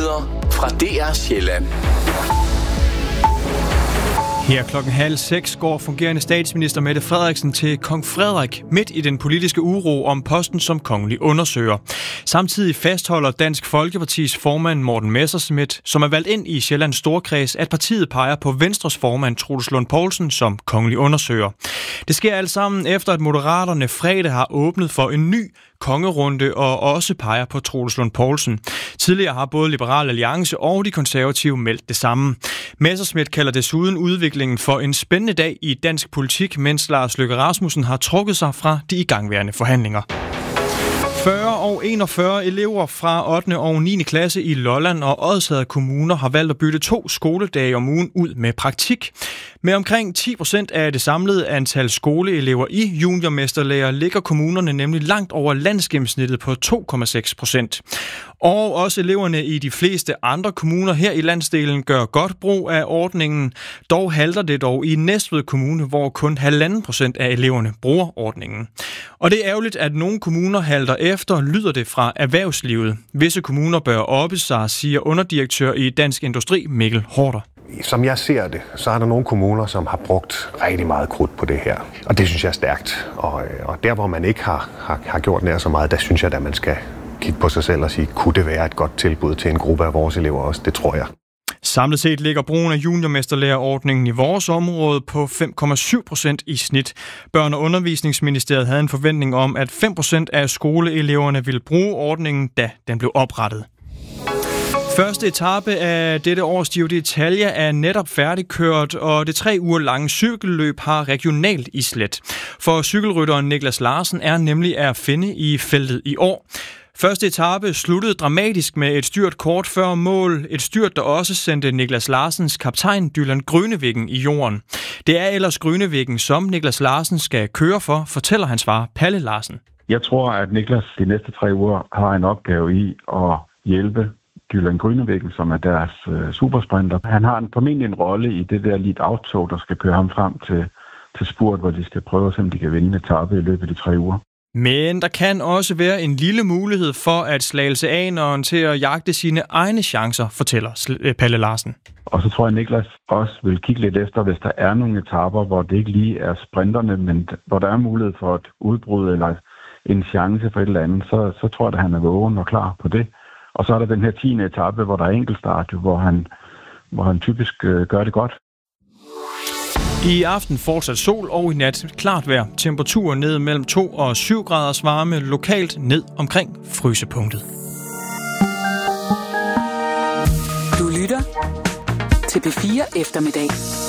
Nyheder fra DR Sjælland. Her 5:30 går fungerende statsminister Mette Frederiksen til kong Frederik midt i den politiske uro om posten som kongelig undersøger. Samtidig fastholder Dansk Folkepartis formand Morten Messerschmidt, som er valgt ind i Sjællands Storkreds, at partiet peger på Venstres formand Troels Lund Poulsen som kongelig undersøger. Det sker alt sammen efter, at Moderaterne fredag har åbnet for en ny kongerunde og også peger på Troels Lund Poulsen. Tidligere har både Liberal Alliance og de konservative meldt det samme. Messerschmidt kalder desuden udviklingen for en spændende dag i dansk politik, mens Lars Løkke Rasmussen har trukket sig fra de igangværende forhandlinger. 40 og 41 elever fra 8. og 9. klasse i Lolland og Odsherred kommuner har valgt at bytte 2 skoledage om ugen ud med praktik. Med omkring 10% af det samlede antal skoleelever i juniormesterlærer ligger kommunerne nemlig langt over landsgennemsnittet på 2,6%. Og også eleverne i de fleste andre kommuner her i landsdelen gør godt brug af ordningen. Dog halter det dog i Næstved Kommune, hvor kun 1,5% af eleverne bruger ordningen. Og det er ærgerligt, at nogle kommuner halter efter, lyder det fra erhvervslivet. Visse kommuner bør oppe sig, siger underdirektør i Dansk Industri Mikkel Horter. Som jeg ser det, så er der nogle kommuner, som har brugt rigtig meget krudt på det her. Og det synes jeg er stærkt. Og der, hvor man ikke har gjort nær så meget, der synes jeg, at man skal kigge på sig selv og sige, kunne det være et godt tilbud til en gruppe af vores elever også? Det tror jeg. Samlet set ligger brugen af juniormesterlærerordningen i vores område på 5,7% i snit. Børne- og Undervisningsministeriet havde en forventning om, at 5% af skoleeleverne ville bruge ordningen, da den blev oprettet. Første etape af dette års Giro d'Italia er netop færdigkørt, og det 3 uger lange cykelløb har regionalt islet. For cykelrytteren Niklas Larsen er nemlig at finde i feltet i år. Første etape sluttede dramatisk med et styrt kort før mål. Et styrt, der også sendte Niklas Larsens kaptajn Dylan Grønnevæggen i jorden. Det er ellers Grønnevæggen, som Niklas Larsen skal køre for, fortæller hans far Palle Larsen. Jeg tror, at Niklas de næste 3 uger har en opgave i at hjælpe Dylan Grønnevæggen, som er deres supersprinter. Han har formentlig en rolle i det der lead-out-tog, der skal køre ham frem til spurt, hvor de skal prøve at se, om de kan vinde en etape i løbet af de 3 uger. Men der kan også være en lille mulighed for, at slagelseaneren til at jagte sine egne chancer, fortæller Palle Larsen. Og så tror jeg, at Niklas også vil kigge lidt efter, hvis der er nogle etaper, hvor det ikke lige er sprinterne, men hvor der er mulighed for et udbrud eller en chance for et eller andet, så tror jeg, at han er vågen og klar på det. Og så er der den her 10. etape, hvor der er enkeltstart, hvor han typisk gør det godt. I aften fortsat sol og i nat klart vejr. Temperaturer ned mellem 2 og 7 graders varme, lokalt ned omkring frysepunktet. Du lytter til P4 Eftermiddag.